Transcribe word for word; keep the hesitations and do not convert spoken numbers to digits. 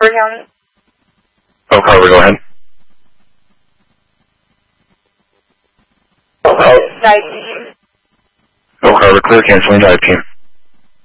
Bring County. Oh, Carver, go ahead. Oh, night team. Oh, Carver, clear, canceling dive team.